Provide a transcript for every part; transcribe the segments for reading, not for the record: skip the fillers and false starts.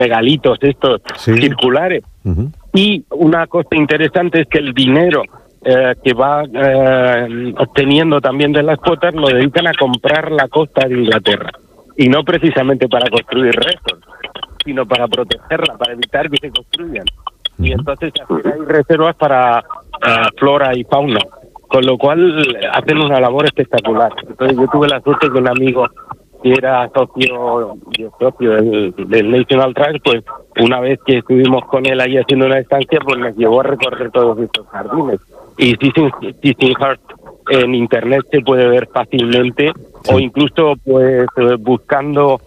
regalitos estos circulares. Y una cosa interesante es que el dinero que va obteniendo también de las cuotas lo dedican a comprar la costa de Inglaterra. Y no precisamente para construir resorts, sino para protegerla, para evitar que se construyan. Y entonces hay reservas para flora y fauna, con lo cual hacen una labor espectacular. Entonces yo tuve la suerte que un amigo que era socio del National Trust, pues una vez que estuvimos con él ahí haciendo una estancia, pues nos llevó a recorrer todos estos jardines. Y Sissinghurst en internet se puede ver fácilmente, o incluso pues buscando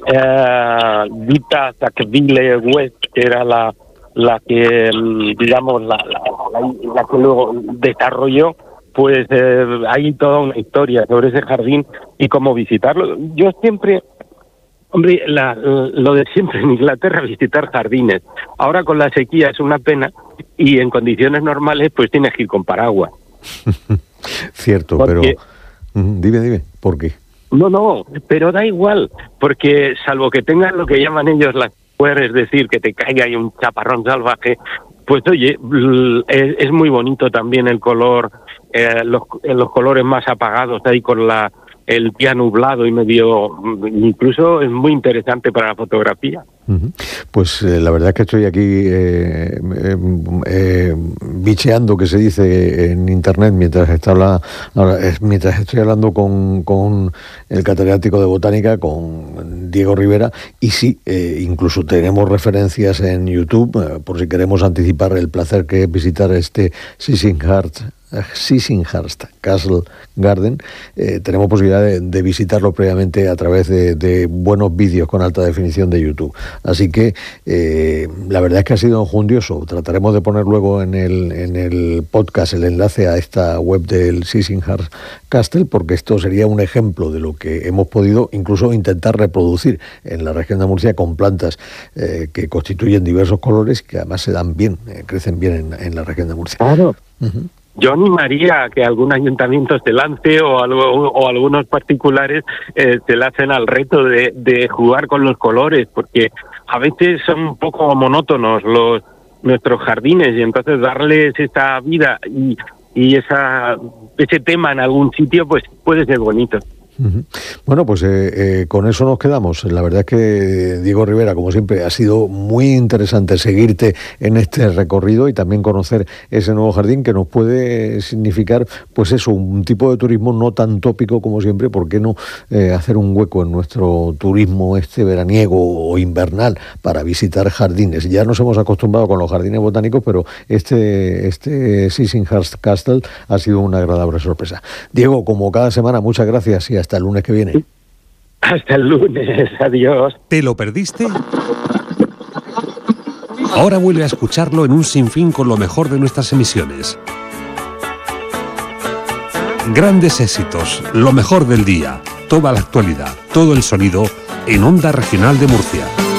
Vita Sackville West, que era la que digamos la que luego desarrolló, pues hay toda una historia sobre ese jardín y cómo visitarlo. Yo siempre, hombre, lo de siempre en Inglaterra, visitar jardines. Ahora con la sequía es una pena y en condiciones normales pues tienes que ir con paraguas. Cierto, porque, pero dime, ¿por qué? No, pero da igual, porque salvo que tengan lo que llaman ellos las puedes decir, que te caiga ahí un chaparrón salvaje, pues oye, es muy bonito también el color, los colores más apagados ahí con el día nublado y medio, incluso es muy interesante para la fotografía. Pues la verdad es que estoy aquí bicheando, que se dice en internet, mientras estoy hablando con el catedrático de botánica, con Diego Rivera, y sí, incluso tenemos referencias en YouTube, por si queremos anticipar el placer que es visitar este Sissinghurst Castle Garden. Tenemos posibilidad de visitarlo previamente a través de buenos vídeos con alta definición de YouTube. Así que la verdad es que ha sido enjundioso. Trataremos de poner luego en el podcast el enlace a esta web del Sissinghurst Castle, porque esto sería un ejemplo de lo que hemos podido incluso intentar reproducir en la región de Murcia con plantas que constituyen diversos colores, que además se dan bien, crecen bien en la región de Murcia. Claro. Yo animaría a que algún ayuntamiento se lance o algunos particulares se lancen al reto de jugar con los colores, porque a veces son un poco monótonos nuestros jardines, y entonces darles esa vida y ese tema en algún sitio, pues puede ser bonito. Bueno, pues con eso nos quedamos. La verdad es que, Diego Rivera, como siempre, ha sido muy interesante seguirte en este recorrido y también conocer ese nuevo jardín, que nos puede significar, pues eso, un tipo de turismo no tan tópico como siempre. ¿Por qué no hacer un hueco en nuestro turismo veraniego o invernal para visitar jardines? Ya nos hemos acostumbrado con los jardines botánicos, pero este Sissinghurst Castle ha sido una agradable sorpresa. Diego, como cada semana, muchas gracias y hasta el lunes que viene. Hasta el lunes, adiós. ¿Te lo perdiste? Ahora vuelve a escucharlo en un sinfín con lo mejor de nuestras emisiones. Grandes éxitos, lo mejor del día, toda la actualidad, todo el sonido en Onda Regional de Murcia.